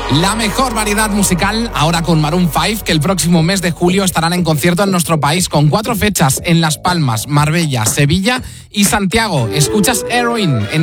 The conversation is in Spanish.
La mejor variedad musical ahora con Maroon 5, que el próximo mes de julio estarán en concierto en nuestro país con 4 fechas en Las Palmas, Marbella, Sevilla y Santiago. Escuchas Heroin en